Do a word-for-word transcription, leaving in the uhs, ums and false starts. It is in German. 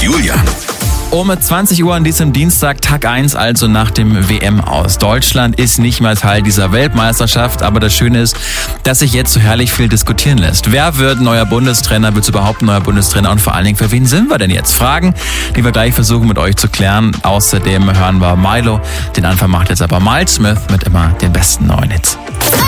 Julian. Um zwanzig Uhr an diesem Dienstag, Tag eins, also nach dem W M aus. Deutschland ist nicht mehr Teil dieser Weltmeisterschaft, aber das Schöne ist, dass sich jetzt so herrlich viel diskutieren lässt. Wer wird neuer Bundestrainer, wird es überhaupt ein neuer Bundestrainer und vor allen Dingen, für wen sind wir denn jetzt? Fragen, die wir gleich versuchen mit euch zu klären. Außerdem hören wir Milo. Den Anfang macht jetzt aber Miles Smith mit immer den besten neuen Hits.